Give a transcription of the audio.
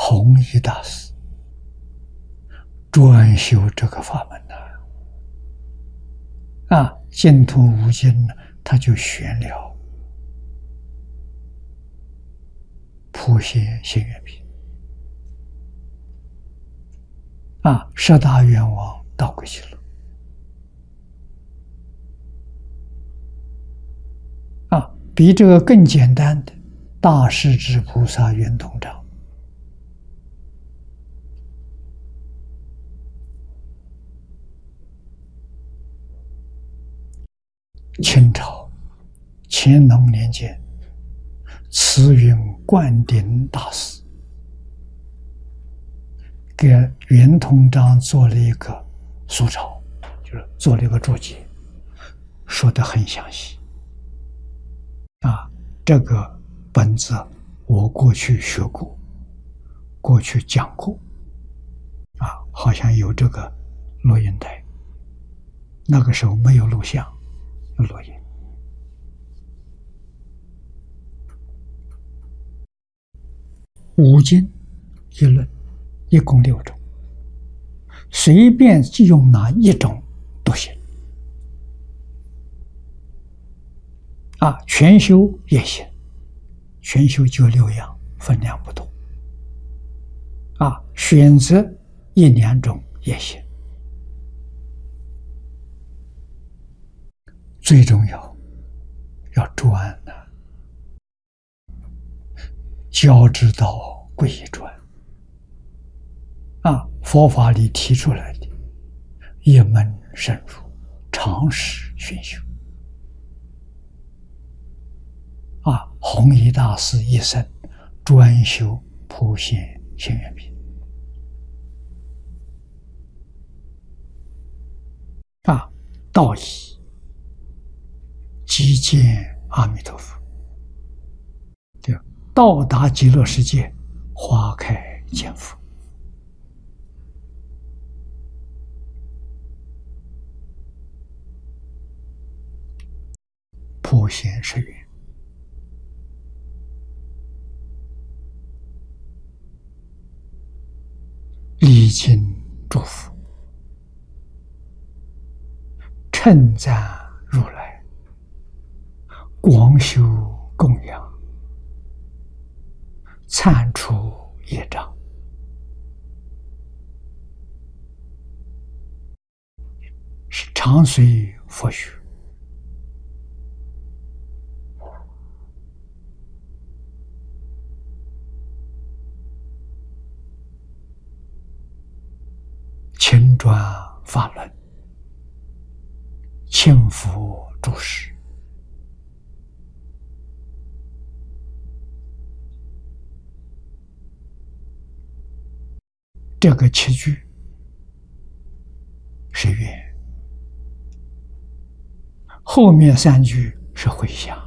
弘一大师专修这个法门净土无尽呢，他就选了普贤行愿品十大愿望到归去了比这个更简单的大势至菩萨圆通章。清朝乾隆年间，慈云灌顶大师给圆通章做了一个疏钞，就是做了一个注解，说得很详细。这个本子我过去学过，过去讲过，好像有这个录音带，那个时候没有录像，有录音。五经一论一共6种，随便用哪一种都行。全修也行，全修就6样，分量不同。选择1、2种也行。最重要专教之道贵以专。佛法里提出来的一门深入，常识熏修。弘一大师一生专修普贤行愿品。道义即见阿弥陀佛，到达极乐世界，花开见佛。普贤十愿，礼敬祝福，称赞如来，广修供养，忏除业障，是常随佛学。勤转法轮，勤拂诸事。这个7句是愿，后面3句是回向。